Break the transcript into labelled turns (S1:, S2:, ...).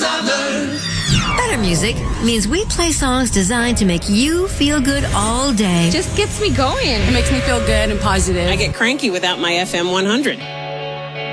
S1: I've learned.
S2: Better music means we play songs designed to make you feel good all day.
S3: Just gets me going.
S4: It makes me feel good and positive.
S5: I get cranky without my FM 100.